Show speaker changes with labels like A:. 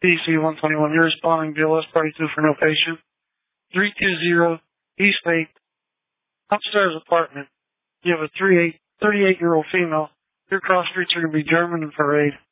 A: PC 121, you're responding BLS Party 2 for no patient. 320 East 8, upstairs apartment. You have a 38-year-old female. Your cross streets are going to be German and Parade.